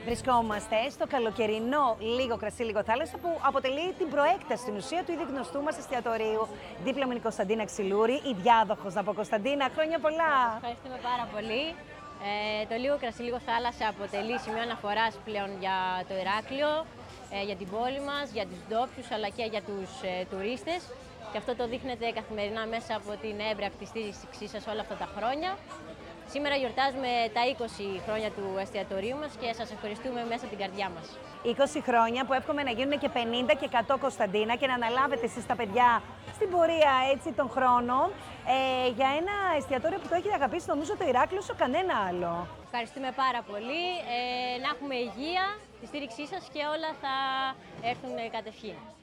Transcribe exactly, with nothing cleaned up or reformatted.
Βρισκόμαστε στο καλοκαιρινό Λίγο Κρασί, Λίγο Θάλασσα, που αποτελεί την προέκταση στην ουσία του ήδη γνωστού μας εστιατορίου. Δίπλα μου είναι η Κωνσταντίνα Ξυλούρη, η διάδοχος να πω. Κωνσταντίνα, χρόνια πολλά! Ευχαριστούμε πάρα πολύ. Ε, το Λίγο Κρασί, Λίγο Θάλασσα αποτελεί σημείο αναφοράς πλέον για το Ηράκλειο, ε, για την πόλη μας, για τους ντόπιους αλλά και για τους ε, τουρίστες. Και αυτό το δείχνετε καθημερινά μέσα από την έμπρακτη στήριξή σας όλα αυτά τα χρόνια. Σήμερα γιορτάζουμε τα είκοσι χρόνια του εστιατορίου μας και σας ευχαριστούμε μέσα από την καρδιά μας. είκοσι χρόνια που εύχομαι να γίνουν και πενήντα και εκατό, Κωνσταντίνα, και να αναλάβετε εσείς τα παιδιά στην πορεία έτσι των χρόνων ε, για ένα εστιατόριο που το έχετε αγαπήσει, νομίζω, το Ηράκλειο όσο κανένα άλλο. Ευχαριστούμε πάρα πολύ. Ε, να έχουμε υγεία, τη στήριξή σας και όλα θα έρθουν κατευχήν.